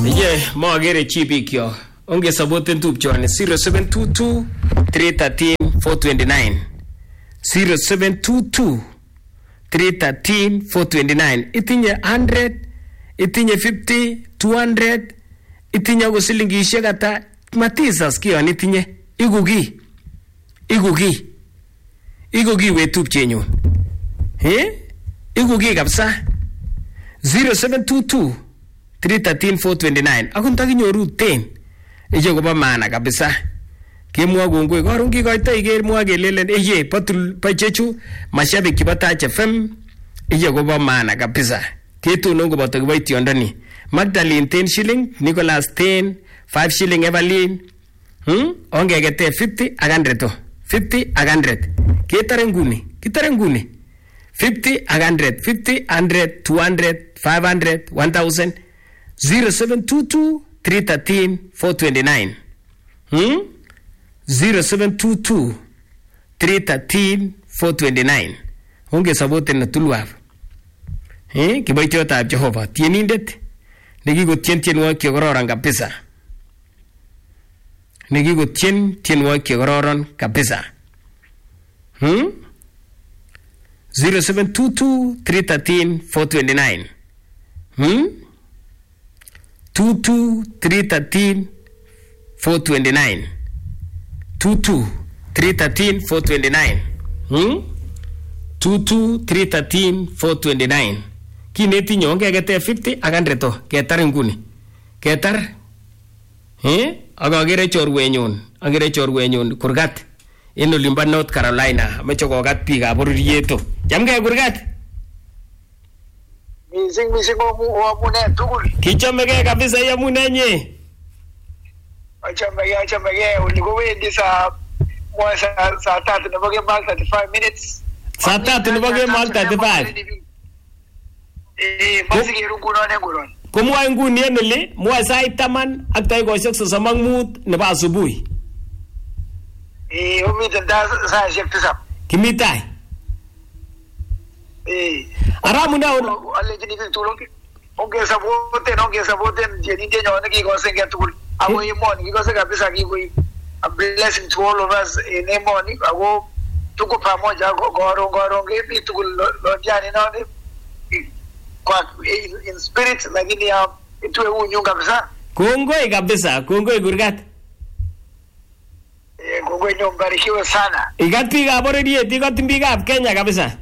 Magere chibikyo. Onge saboten tupchoni 0722 313 429. 0722 313 429. Itinye 100, itinye 50, 200, itinye go silingishek ata matisas kiyon itinye. Igugi we tupchenyun. Igugi kabisa. 0722 313 429. Akun takinyoru 10. Eje koba maana kabisa. Kemwa kongoi karun kikoito iker mwa kelelen eye pachechu mashabiki kibo Touch FM eye koba maana kabisa. Ketuno koboto kiboitiondoni. Magdalene 10 shilling, Nicholas 10, 5 shilling Evelyn. Ongekete 50 ak 100 50 ak 100. Kitare nguni. 50 ak 100, 50, 100, 200, 500, 1000. 0722 313 429. 0722 313 429. Onge saboten na tulwaf. Kiboitiotab Jehova. Tienindet nekikotien tienwogik chekororon kabisa. 0722 313 429. 22 313 429. 22 313 429. 22 313 429. Kineti nyonge kete 50 ak 100 to ketar nguni. Ketar. Agere chorwenyun kurgat en olimbo North Carolina ameche kogat biikab bororieto. Chamgei kurgat. Mising omune tugul. Kichomegei kabisa yamunenye. Achomegei ulikowendi saa 3 nebo kemal 35 minutes. Saa 3 nebo kemal 35. Masikiru ngunon. Komwae nguni en oli, mwae sait 10 ak dakikoshek 35 nebo asubuhi. Omiten saishek 7. Kimitai. Aramuna alejini tulong onge saboten jeninde nyone kikosenge tugul. Ako imoni kikose kabisa kikoi a blessing to all of us in imoni ako tuko pamoja goron kepi tugul lonjani none kwa in spirit lakini itwe unyu kabisa. Kongoi kabisa, kongoi kurgat. Kongoi nyumbarikiwe sana. Ikat biikab bororiet, ikat biikab Kenya kabisa.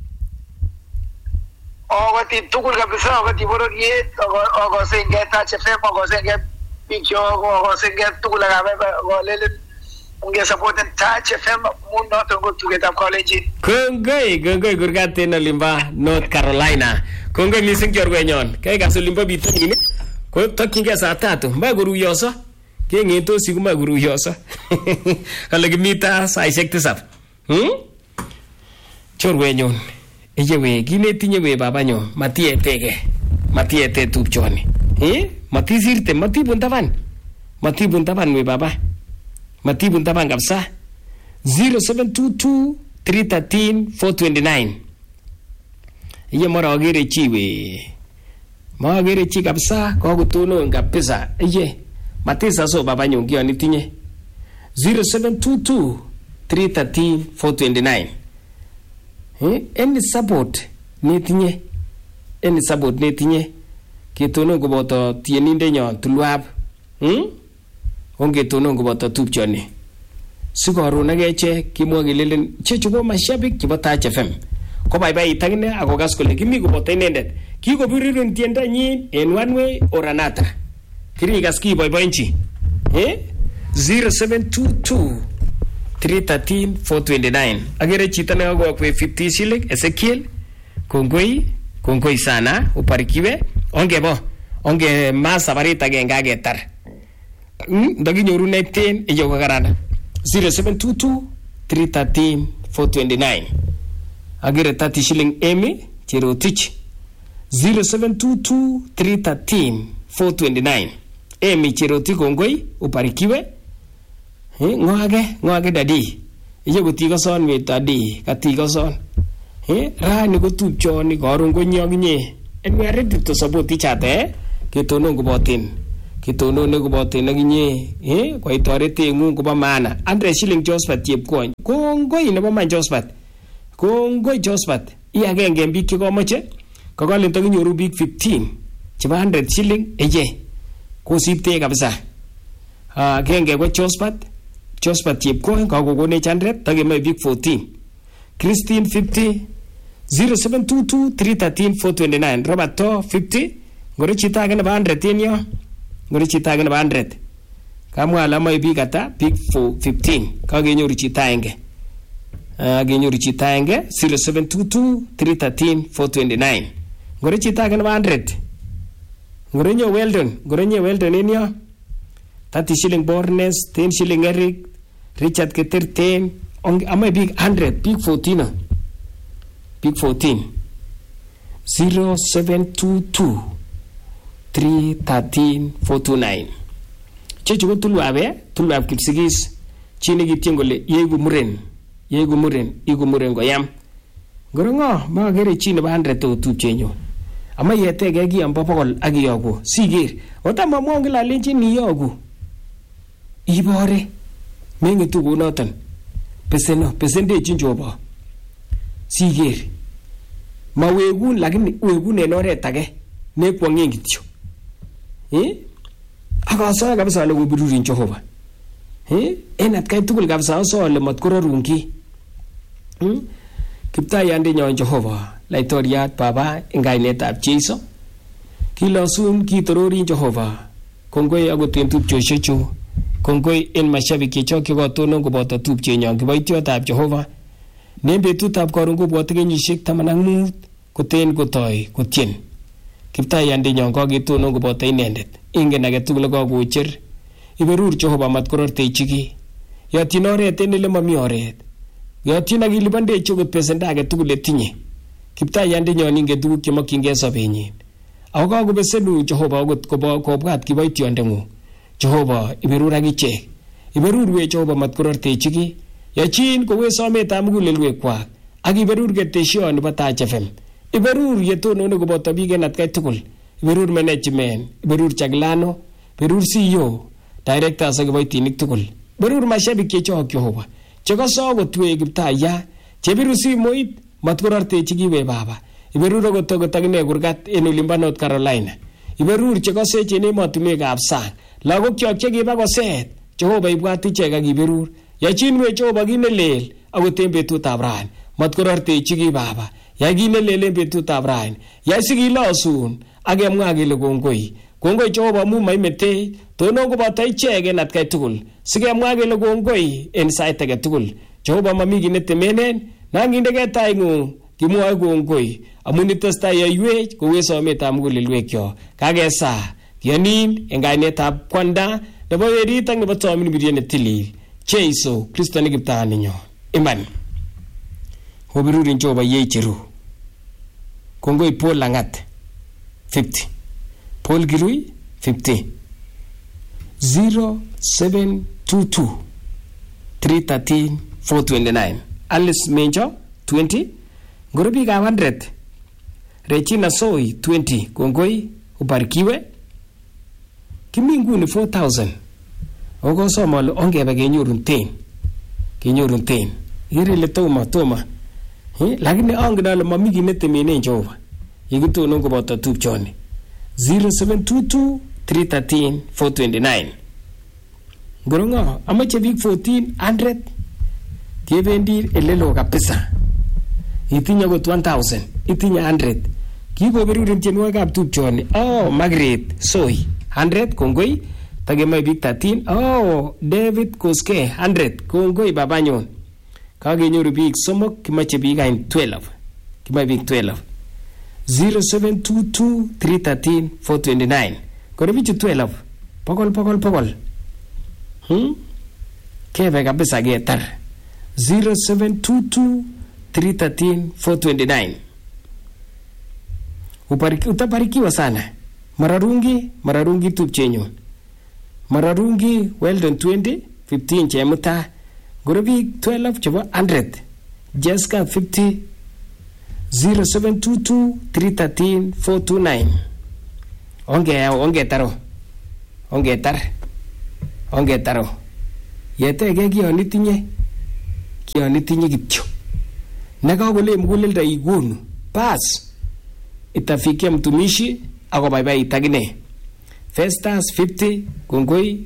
Ogoti tugul kabisa, ogoti bororiet, ogosenge Touch FM, ogosenge bicho, ogosenge tugul agolelen unge supporten Touch FM mundo tongo tugetab college. Kongoi kurgat en olimba North Carolina. Kongoi mising chorwenyon. Kai kas olimbo bitonin. Ko tokyingei saa 3 mbae koruyoso. Kengetosi kumae koruyoso. Kale kimita saishek 7. Chorwenyon. Ejewe kinetinye we babanyo matietege. Matiete tupchoni. Matisirte matibun taban. Matibun taban we baba. Matibun taban kabisa. 0722 313 429. Iye mara agere chi we. Ma agere chi kabisa kokutonon kabisa. Iye matisa so babanyo ngiyon itinye. 0722 313 429. Any support netinye. Ketonon koboto tienindenyon tulwab. Ongetonon koboto tupchoni. Sikoron akeche kimwa kelelen chechu ko mashabik chebo Touch FM. Ko baibai takine akokas kole kimi koboto inendet. Kikobiririn tiendanyin en one way or another. Kirikas kiboiboinchi. 0722 313 429. Agere chito nekakokwe 50 shilling Ezekiel. Kongoi sana uparikiwe. Onge mas sabarit agenge aketar. Ndakinyoru neten iyo kakarana. 0722 313 429. Agere 30 shilling Amy Cherotich. 0722 313 429. Amy Cherotich kongoi uparikiwe. Ngoage dadi. Iyo kutiko son we dadi katiko son. Rani ko tupchoni karun konyo ginye. And we are ready to support each other. Ketonon kobotin kitonone kobote nakinye koit toretengung kobo maana. 100 shilling Josephat Chepkony. Kongoi nebo man Josephat. Kongoi Josephat. Agenge en biik chekomoche kokole takinyoru biik 15 chebo 100 shilling eje kosipte kabisa. Agenge ko Josephat Chepkony kakokonech 100 takemoe biik 14. Christine 50 0722 313 429. Robert To 50 ngore chito age nebo 100 en yo. Ngore chito age nebo 100. Kamwa alamoe biik ata biik 15 kakenyoru chito agenge. Genyoru chito agenge 0722 313 429. Ngore chito age nebo 100. Ngore nyo Weldon en yo. 30 shilling Bornes, 10 shilling Eric, Richard Keter 10. Amoe biik 100, biik 14. Biik 14. 0722 313 429. Chechu ko tulwab Kipsigis. Chi nekitien kole yegu muren koyam. Ngoro ngo makere chi nebo 100 to tupchenyu. Ama yetege ki amba bokol ak iyogu. Siger. Otama mwonge la lenjin iyogu. Ibore. Mengetu kunoton. Pesende chinjobo. Siger. Mawegun lakini wegun en oret age. Nekwongen kityo. Akasoe kabisa ale kobirurin Jehova. En atkai tugul kabisa asole matkororun ki. Kiptayande nyon Jehova, laitoriat Baba en kainetab Jeiso. Kilosun kitororin Jehova. Kongoi akot en tupchosiechu. Kongoi en mashabik chechok chekotonon koboto tupchenyon kiboitiotab Jehova. En betutab koron kobwote kenyisiek 15 koten kotoi kotien. Kiptayande nyon koketonon koboto inendet. Ingen age tugul kokocher. Iberur Jehova matkorortechi ki. Yotyin oret en ele momi oret. Yotyin akilipandechi okot pesendo age tugul etinye. Kiptayande nyon ingen tuguk chemokyingei sobenyin. Ako kakobesenu Jehova okot kobwat kiboitiondengung. Jehova iberur akichek. Iberurwech Jehova matkorortechi ki. Yachin kowe sometab mugulelwekwak. Ak iberur ketesioni bo Taach FM. Iberur yetonone koboto biik en atkai tugul. Iberur management. Iberur Chaglano. Iberur CEO. Directors ak kiboitinik tugul. Iberur mashabik chechok Jehova. Chekoso kotwe Kiptaya. Chebiru simoit matkorortechi kiwe Baba. Iberur okot akine kurgat en olimbo North Carolina. Iberur chekosech en emotinwekab sang. Lagokyok chekiba koset. Jehova ibwat ichek ak iberur. Yachinwe Jehova kit nelel akot en betutab rani. Matkorortechi ki Baba. Yai kit nelel en betutab rani. Yai sikilosun ak kemwa kele kongoi. Kongoi Jehova amu maimetech. Tonon koboto ichek en atkai tugul. Sikemwa kele kongoi en sait age tugul. Jehova mami kit netemenen. Nangindege taing'ung kimwoe kongoi. Amu nitestai yoiwech kowe sometab mugulelwekyok. Kakesa kiyonin en kainetab kwanda nebo werit ak nebo tomin birie netilil. Jeiso Kristo ne kiptaninyo. Iman. Obirurin Jehova yeicheru. Kongoi Paul Langat 50. Paul Girui 50. 0722 313 429. Alice Menjo 20. Ngorobikab 100. Regina Soi 20. Kongoi ubarikiwe. Kimi nguni 4000. Okosom ale ongebe kenyorun ten. Irele toma. Lakini angen ale mami kit netemenen Jehova. Yekitonon koboto tupchoni. 0722 313 429. Ngorongo amache biik 1400 kebendi elelo kabisa. Itinye kot 1000, itinye 100. Kikoberurin tienwogikab tupchoni. Margaret Soi 100 kongoi. Takemoe biik 13. David Koske 100 kongoi babanyon. Kakenyoru biik 3 kimache biik 12. Kimache biik 12. 0722 313 429. Kore bichu 12. Pokol. Kebe kabisa ketar. 0722 313 429. Utabarikiwa sana. Mararungi tupchenyon. Mararungi Weldon 20 15 chemuta. Gorobi 12 chebo 100. Jessica 50. 0722 313 429. Onge taro. ongetar yetege kion itinye kityo nekakole muguleldo igonu bas itafikia mtumishi akobaibait akine. Festus 50 kongoi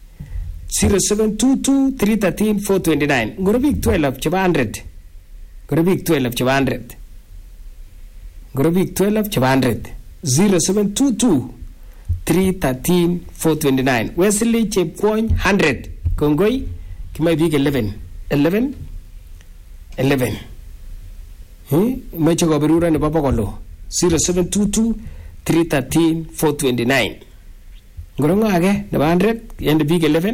0722 313 429 ngoro biik 12 chebo 100 0722 313 429 Wesley Chepkwony 100 kongoi kimai biik 11 meche koberura nebo bokolo 0722 313 429 ngoro ngo age nebo 100 yende biik 11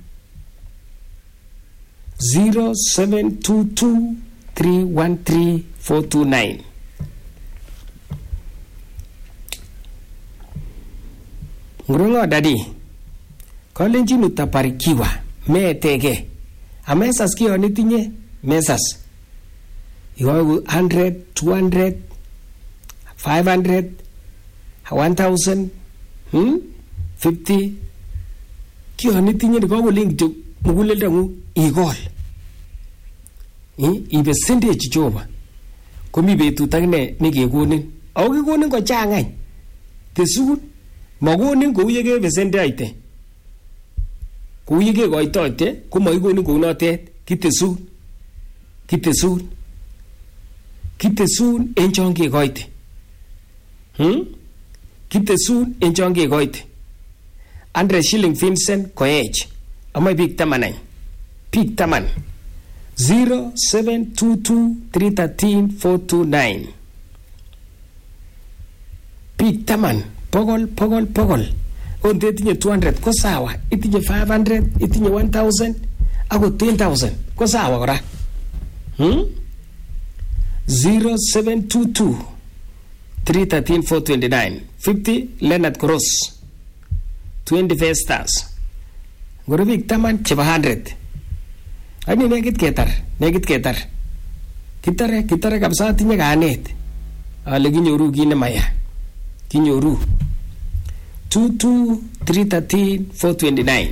0722 313 429 ngoro ngo dadi kolenjin utaparikiwa meetege amesas kion itinye mesas igogu 100 200 500 1000 50 kion itinye nikokole kityo muguleldo ngu igol ibesendechi Jehova komi betut akine nekekonin ako kikonin kochangany tesun makonin kou yekebesendeite kou yekekoitoite komakikonin kou notet kitesun en chon kekoite kitesun en chon kekoite 100 shilling Vincent Koech amai biik 10 biik 10 0722 313 429 biik 10 pokol onde itinye 200 ko sawa itinye 500 itinye 1000 ako 10000 ko sawa kora 0722 313 429 50 Leonard Cross 20 Festus ngoro biik 10 chebo 100 ani negit ketar kitare kabisa tinye kanet ale kinyoru kit nemaya kinyoru 22 313 429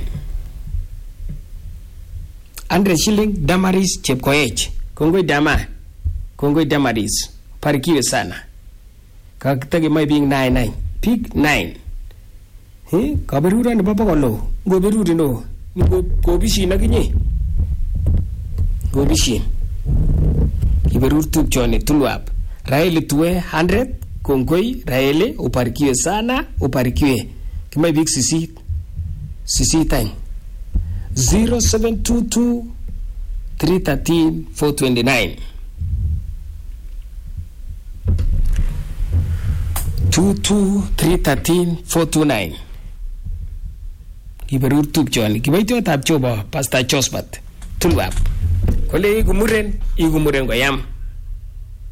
100 shilling Damaris Chepkoech kongoi Damaris parikiwe sana kakitake mai being 99 pick 9 kaberura nebo bokolo ngoberuri no ngobishin akinye ngobishin kiberur tupchoni tulwap Raeli tuwe 100 kongoi Raeli uparikiwe sana uparikiwe kimai big sisit any 0722 313 429 313 429 kiberur tupchoni kiboitiotab Jehova Pastor Josephat tulwap kole igumuren koyam